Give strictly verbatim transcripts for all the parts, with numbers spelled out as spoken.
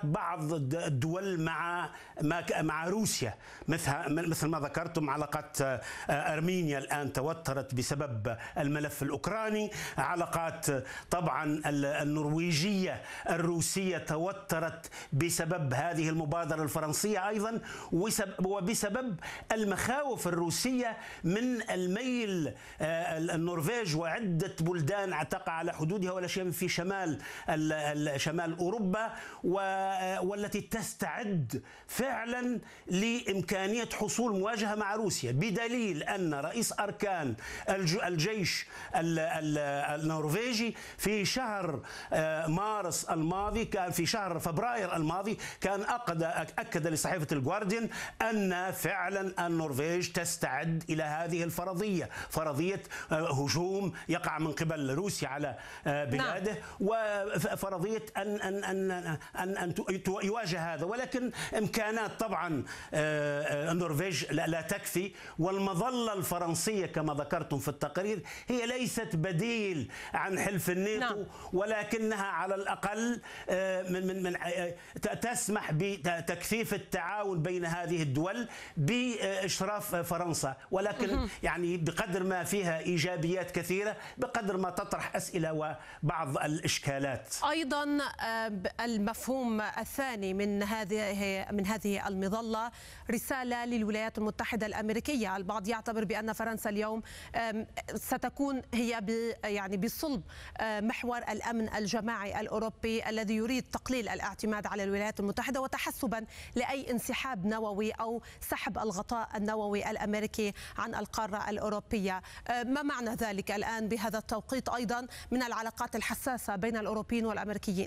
بعض الدول مع مع روسيا، مثل مثل ما ذكرتم علاقات أرمينيا الآن توترت بسبب الملف الأوكراني، علاقات طبعا النرويجية الروسية توترت بسبب هذه المبادرة الفرنسية أيضا، وبسبب المخاوف الروسية من الميل النرويج وعدة بلدان تقع على حدودها ولا شيء في شمال شمال أوروبا، والتي تستعد فعلا لإمكانية حصول مواجهة مع روسيا، بدليل أن رئيس أركان الجيش النرويجي في شهر مارس الماضي، كان في شهر فبراير الماضي، كان أكد لصحيفة الجوارديان أن فعلا النرويج تستعد إلى هذه الفرضية، فرضية هجوم يقع من قبل روسيا على بلاده، وفرضية أن أن أن أن, أن يواجه هذا، ولكن إمكانات طبعا النرويج لا تكفي، والمظلة الفرنسية كما ذكرتم في التقرير هي ليست بديل عن حلف الناتو، ولكنها على الأقل من من من تسمح بتكثيف التعاون بين هذه الدول بإشراف فرنسا، ولكن يعني بقدر ما فيها إيجابيات كثيرة بقدر ما تطرح أسئلة وبعض الإشكالات. أيضا المفهوم الثاني من هذه من هذه المظلة رسالة للولايات المتحدة الأمريكية، البعض يعتبر بأن فرنسا اليوم ستكون هي يعني بصلب محور الأمن الجماعي الأوروبي الذي يريد تقليل الاعتماد على الولايات المتحدة وتحسبا لأي انسحاب نووي أو سحب الغطاء النووي الأمريكي عن القارة الأوروبية. ما معنى ذلك الآن بهذا التوقيت أيضا من العلاقات الحساسة بين الأوروبيين والأمريكيين؟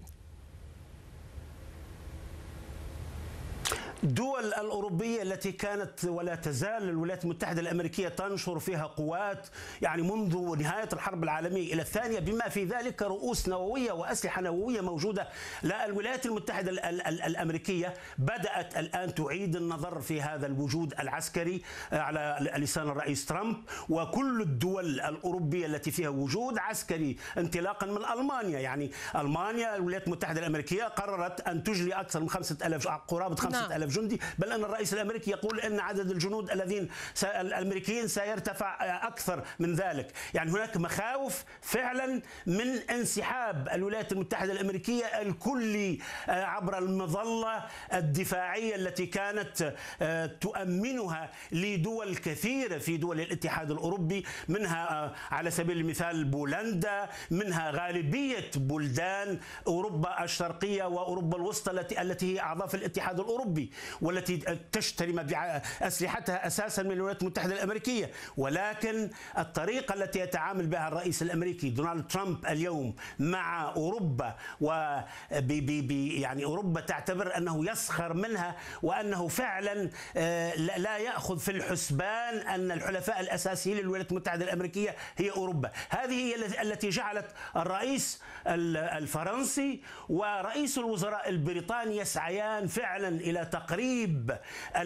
الدول الأوروبية التي كانت ولا تزال الولايات المتحدة الأمريكية تنشر فيها قوات يعني منذ نهاية الحرب العالمية إلى الثانية، بما في ذلك رؤوس نووية وأسلحة نووية موجودة. لا، الولايات المتحدة الأمريكية بدأت الآن تعيد النظر في هذا الوجود العسكري على لسان الرئيس ترامب، وكل الدول الأوروبية التي فيها وجود عسكري انطلاقا من ألمانيا، يعني ألمانيا الولايات المتحدة الأمريكية قررت أن تجلي أكثر من خمسة آلاف قرابة خمسة آلاف جندي، بل أن الرئيس الأمريكي يقول أن عدد الجنود الذين الأمريكيين سيرتفع أكثر من ذلك. يعني هناك مخاوف فعلا من انسحاب الولايات المتحدة الأمريكية الكلي عبر المظلة الدفاعية التي كانت تؤمنها لدول كثيرة في دول الاتحاد الأوروبي، منها على سبيل المثال بولندا، منها غالبية بلدان أوروبا الشرقية وأوروبا الوسطى التي التي هي أعضاء في الاتحاد الأوروبي، والتي تشتري أسلحتها أساسا من الولايات المتحدة الأمريكية. ولكن الطريقة التي يتعامل بها الرئيس الأمريكي دونالد ترامب اليوم مع أوروبا، و يعني أوروبا تعتبر أنه يسخر منها، وأنه فعلا لا يأخذ في الحسبان أن الحلفاء الأساسيين للولايات المتحدة الأمريكية هي أوروبا. هذه هي التي جعلت الرئيس الفرنسي ورئيس الوزراء البريطاني يسعيان فعلا إلى تقريب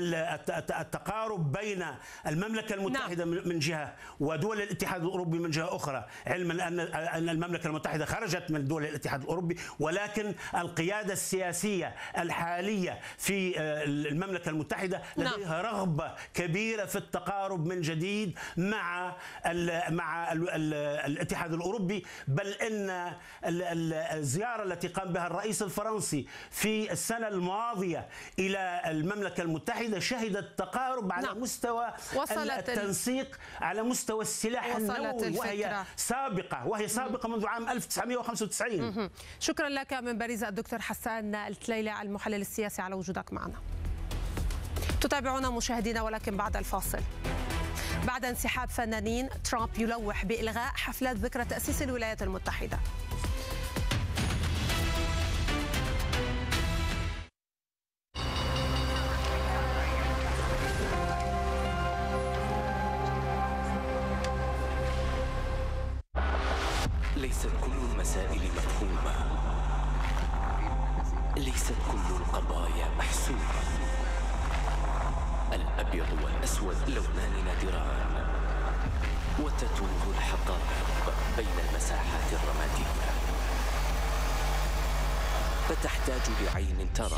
التقارب بين المملكة المتحدة من جهة ودول الاتحاد الأوروبي من جهة أخرى، علما أن المملكة المتحدة خرجت من دول الاتحاد الأوروبي، ولكن القيادة السياسية الحالية في المملكة المتحدة لديها رغبة كبيرة في التقارب من جديد مع ال مع ال ال الاتحاد الأوروبي. بل إن الزيارة التي قام بها الرئيس الفرنسي في السنة الماضية إلى المملكة المتحدة شهدت تقارب على نعم. مستوى التنسيق على مستوى السلاح النووي، وهي سابقة وهي سابقة منذ عام ألف وتسعمئة وخمسة وتسعين. شكرا لك من باريس الدكتور حسان التليلي المحلل السياسي على وجودك معنا. تتابعونا مشاهدينا، ولكن بعد الفاصل. بعد انسحاب فنانين، ترامب يلوح بإلغاء حفلة ذكرى تأسيس الولايات المتحدة. ليست كل المسائل مفهومة، ليست كل القضايا محسومة. الأبيض والأسود لونان نادران، وتتوه الحقائق بين المساحات الرمادية، فتحتاج لعين ترى